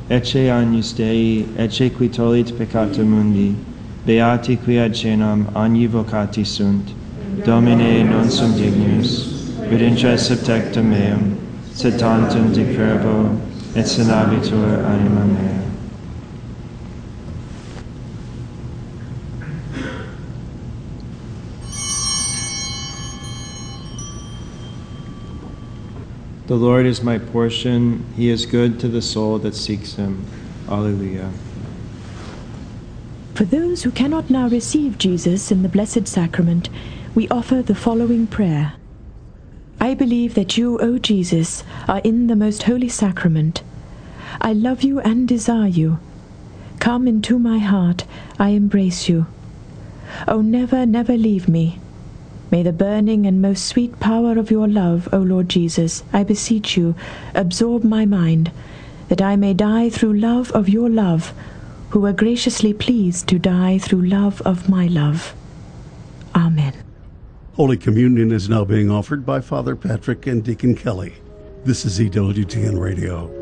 ecce agnus Dei, ecce qui tollit peccata mundi, beati qui ad caenam agni vocati sunt, Domine non sum dignus, vidintra subtectum meum, sed tantum dicurabo, et sanabitur anima mea. The Lord is my portion, he is good to the soul that seeks him. Alleluia. For those who cannot now receive Jesus in the Blessed Sacrament, we offer the following prayer. I believe that you, O Jesus, are in the most holy sacrament. I love you and desire you. Come into my heart, I embrace you. O never, never leave me. May the burning and most sweet power of your love, O Lord Jesus, I beseech you, absorb my mind, that I may die through love of your love, who were graciously pleased to die through love of my love. Amen. Holy Communion is now being offered by Father Patrick and Deacon Kelly. This is EWTN Radio.